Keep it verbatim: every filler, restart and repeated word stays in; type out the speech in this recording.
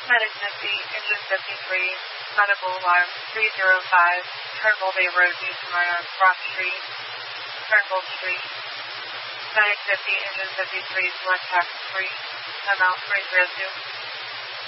Medic fifty, engine fifty-three, medical alarm three zero five, Turnbull Bay Road, New Smyrna, Rock Street, Turnbull Street. Medic fifty, engine fifty-three, select taxi three, time out three zero two.